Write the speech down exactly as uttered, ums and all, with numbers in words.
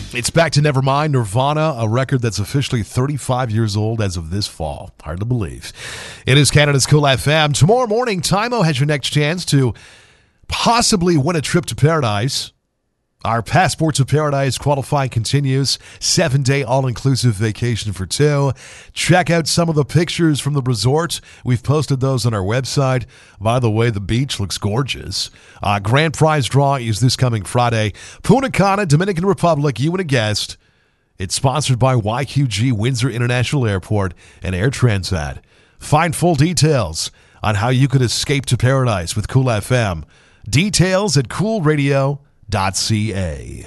It's back to Nevermind, Nirvana, a record that's officially thirty-five years old as of this fall. Hard to believe. It is Canada's Cool F M. Tomorrow morning, Tymo has your next chance to possibly win a trip to paradise. Our Passport to Paradise qualifying continues. Seven-day all-inclusive vacation for two. Check out some of the pictures from the resort. We've posted those on our website. By the way, the beach looks gorgeous. Uh, grand prize draw is this coming Friday. Punta Cana, Dominican Republic, you and a guest. It's sponsored by Y Q G Windsor International Airport and Air Transat. Find full details on how you could escape to paradise with Cool F M. Details at cool radio dot c a.